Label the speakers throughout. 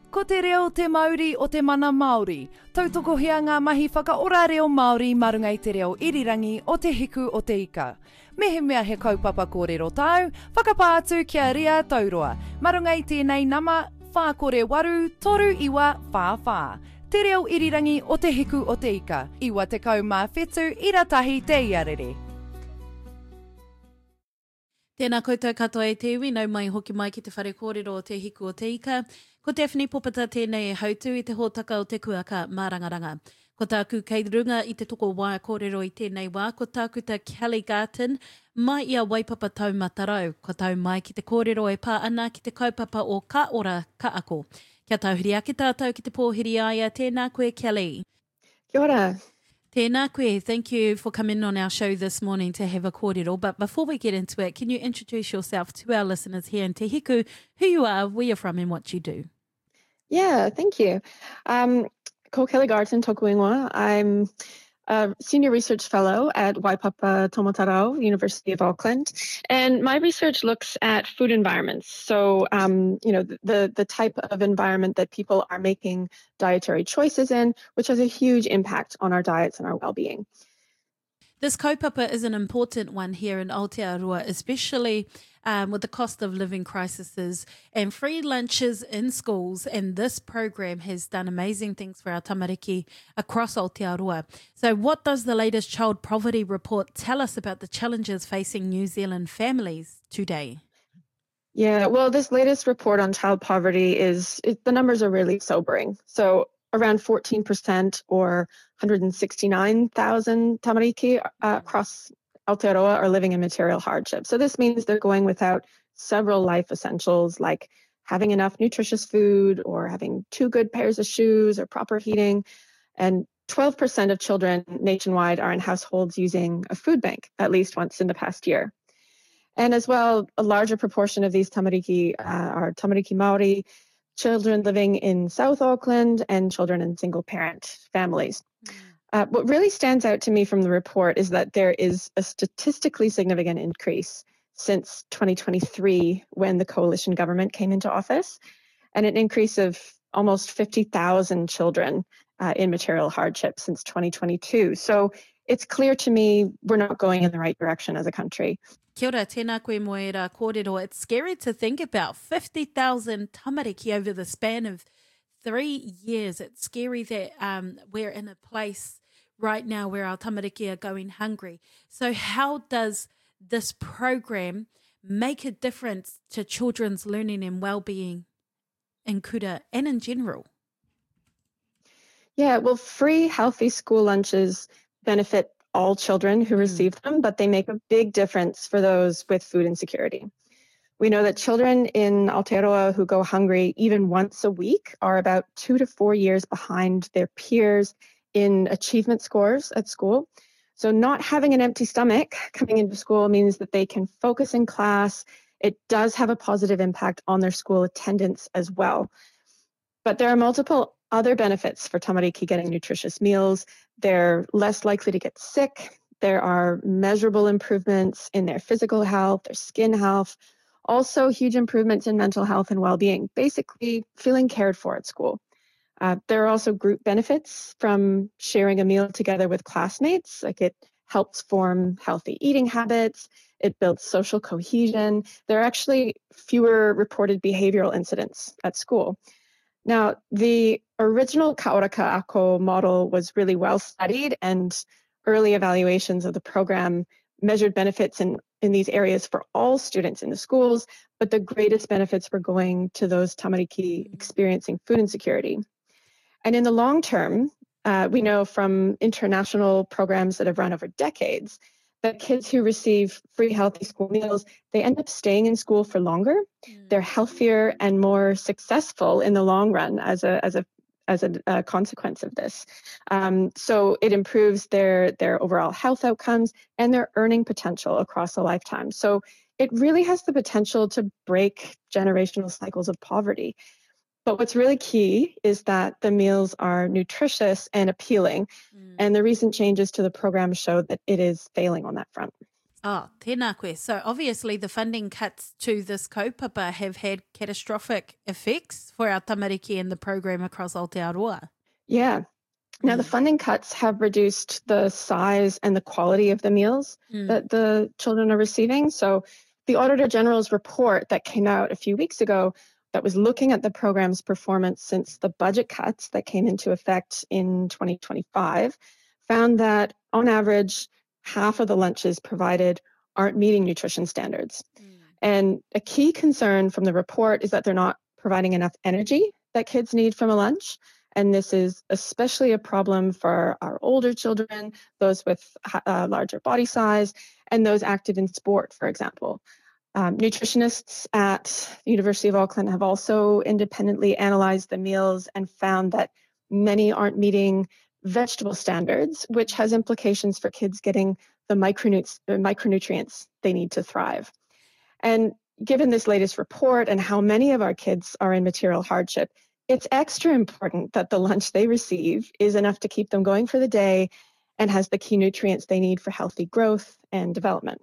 Speaker 1: Ko te reo te Māori o te mana Māori. Tautoko ngā mahi whakaora reo Māori marungai te reo irirangi o te hiku o te ika. Mehe mea he kaupapa kōrero tau, whakapātu kia ria tauroa. Marungai tēnei nama, whākore waru, toru iwa, whā. Te reo irirangi o te hiku o te ika. Iwa te kau mā whetu, iratahi te iarere.
Speaker 2: Tēnā koutou katoa e te iwi, nau mai hoki mai ki te whare kōrero o te hiku o te ika. Ko Daphne Popata tēnei e hautu i te hōtaka o te kuaka mārangaranga. Ko tāku kei runga i te toko wā kōrero i tēnei wā, ko tāku ta Kelly Garton, mai ia waipapa tau matarau. Ko tau mai ki te kōrero e pā ana ki te kaupapa o ka ora ka ako. Kia tauhiri ake tātou ki te pōhiri aia, tēnā koe Kelly.
Speaker 3: Kia ora.
Speaker 2: Tēnā koe, thank you for coming on our show this morning to have a kōrero. But before we get into it, can you introduce yourself to our listeners here in Te Hiku, who you are, where you're from and what you do?
Speaker 3: Yeah, thank you. Ko Kelly Garton, tōku ingoa. I'm a senior research fellow at Waipapa Tomotarau, University of Auckland. And my research looks at food environments. So, the type of environment that people are making dietary choices in, which has a huge impact on our diets and our well-being.
Speaker 2: This kaupapa is an important one here in Aotearoa, especially with the cost of living crises and free lunches in schools. And this program has done amazing things for our tamariki across Aotearoa. So what does the latest child poverty report tell us about the challenges facing New Zealand families today?
Speaker 3: Yeah, well, this latest report on child poverty the numbers are really sobering. So around 14% or 169,000 tamariki across Aotearoa are living in material hardship. So this means they're going without several life essentials like having enough nutritious food or having 2 good pairs of shoes or proper heating. And 12% of children nationwide are in households using a food bank at least once in the past year. And as well, a larger proportion of these tamariki are tamariki Māori, children living in South Auckland, and children in single-parent families. What really stands out to me from the report is that there is a statistically significant increase since 2023 when the coalition government came into office, and an increase of almost 50,000 children in material hardship since 2022. So it's clear to me we're not going in the right direction as a country.
Speaker 2: Kia ora, tēnā koe moera kōrero. It's scary to think about 50,000 tamariki over the span of 3 years. It's scary that we're in a place right now where our tamariki are going hungry. So how does this program make a difference to children's learning and well-being in Kura and in general?
Speaker 3: Yeah, well, free, healthy school lunches benefit all children who receive them, but they make a big difference for those with food insecurity. We know that children in Aotearoa who go hungry even once a week are about 2 to 4 years behind their peers in achievement scores at school. So not having an empty stomach coming into school means that they can focus in class. It does have a positive impact on their school attendance as well. But there are multiple other benefits for tamariki getting nutritious meals. They're less likely to get sick. There are measurable improvements in their physical health, their skin health, also huge improvements in mental health and well-being, basically feeling cared for at school. There are also group benefits from sharing a meal together with classmates, like it helps form healthy eating habits, it builds social cohesion. There are actually fewer reported behavioral incidents at school. Now, the original Ka Ora Ka Ako model was really well studied, and early evaluations of the program measured benefits in these areas for all students in the schools, but the greatest benefits were going to those tamariki experiencing food insecurity. And in the long term, we know from international programs that have run over decades that kids who receive free, healthy school meals, they end up staying in school for longer. They're healthier and more successful in the long run as a consequence of this. So it improves their overall health outcomes and their earning potential across a lifetime. So it really has the potential to break generational cycles of poverty. But what's really key is that the meals are nutritious and appealing. And the recent changes to the program show that it is failing on that front.
Speaker 2: Oh, tēnā koe. So obviously the funding cuts to this kaupapa have had catastrophic effects for our tamariki and the program across Aotearoa.
Speaker 3: Yeah. Now, the funding cuts have reduced the size and the quality of the meals that the children are receiving. So the Auditor General's report that came out a few weeks ago that was looking at the program's performance since the budget cuts that came into effect in 2025 found that on average, half of the lunches provided aren't meeting nutrition standards. And a key concern from the report is that they're not providing enough energy that kids need from a lunch. And this is especially a problem for our older children, those with larger body size, and those active in sport, for example. Nutritionists at the University of Auckland have also independently analyzed the meals and found that many aren't meeting vegetable standards, which has implications for kids getting the micronutrients they need to thrive. And given this latest report and how many of our kids are in material hardship, it's extra important that the lunch they receive is enough to keep them going for the day and has the key nutrients they need for healthy growth and development.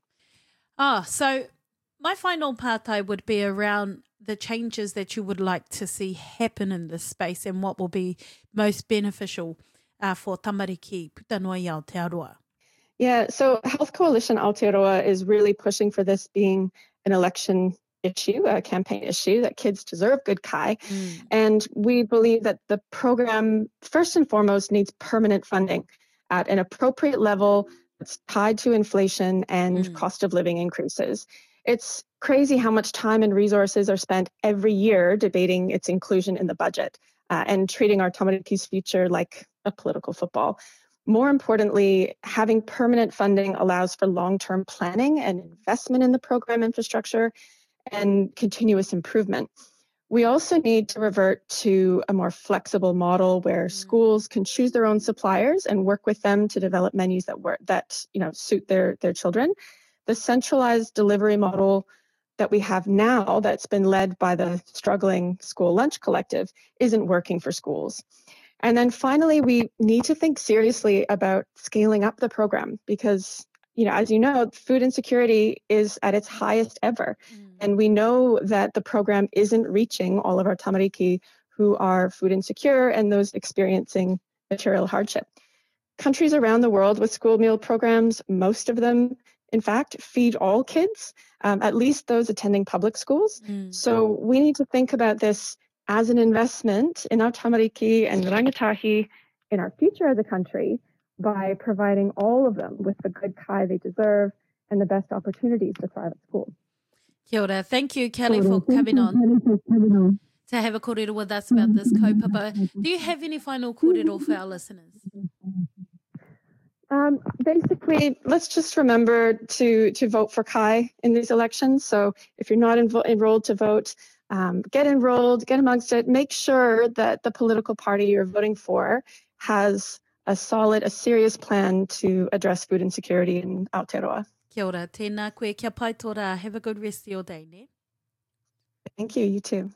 Speaker 2: So my final partai would be around the changes that you would like to see happen in this space and what will be most beneficial for tamariki putanui Aotearoa.
Speaker 3: Yeah, so Health Coalition Aotearoa is really pushing for this being an election issue, a campaign issue, that kids deserve good kai. And we believe that the program, first and foremost, needs permanent funding at an appropriate level that's tied to inflation and cost of living increases. It's crazy how much time and resources are spent every year debating its inclusion in the budget and treating our tamariki's future like a political football. More importantly, having permanent funding allows for long-term planning and investment in the program infrastructure and continuous improvement. We also need to revert to a more flexible model where schools can choose their own suppliers and work with them to develop menus that suit their children. The centralized delivery model that we have now that's been led by the struggling School Lunch Collective isn't working for schools. And then finally, we need to think seriously about scaling up the program because, as you know, food insecurity is at its highest ever. And we know that the program isn't reaching all of our tamariki who are food insecure and those experiencing material hardship. Countries around the world with school meal programs, most of them, in fact, feed all kids, at least those attending public schools. So we need to think about this as an investment in our tamariki and rangatahi in our future as a country by providing all of them with the good kai they deserve and the best opportunities to thrive at school.
Speaker 2: Kia ora. Thank you, Kelly, for coming on to have a kōrero with us about this kaupapa. Do you have any final kōrero for our listeners?
Speaker 3: Basically, let's just remember to vote for kai in these elections. So if you're not enrolled to vote, get enrolled, get amongst it. Make sure that the political party you're voting for has a serious plan to address food insecurity in Aotearoa.
Speaker 2: Kia ora, tēnā koe, kia pai tō rā. Have a good rest of your day, ne?
Speaker 3: Thank you, you too.